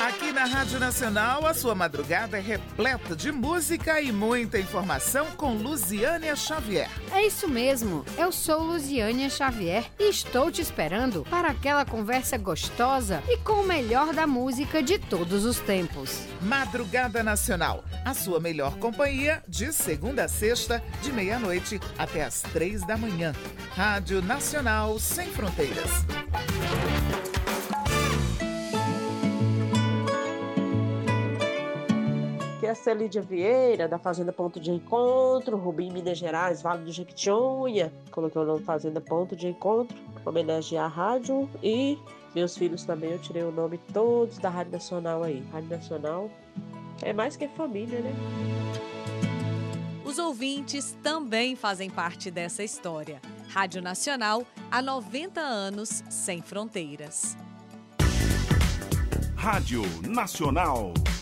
Aqui na Rádio Nacional, a sua madrugada é repleta de música e muita informação com Luziânia Xavier. É isso mesmo, eu sou Luziânia Xavier e estou te esperando para aquela conversa gostosa e com o melhor da música de todos os tempos. Madrugada Nacional, a sua melhor companhia de segunda a sexta, de meia-noite até às 3 da manhã. Rádio Nacional Sem Fronteiras. Aqui é a Celídia Vieira, da Fazenda Ponto de Encontro, Rubim, Minas Gerais, Vale do Jequitinhonha. Coloquei o nome Fazenda Ponto de Encontro, para homenagear a rádio. E meus filhos também, eu tirei o nome todos da Rádio Nacional aí. Rádio Nacional é mais que família, né? Os ouvintes também fazem parte dessa história. Rádio Nacional, há 90 anos sem fronteiras. Rádio Nacional.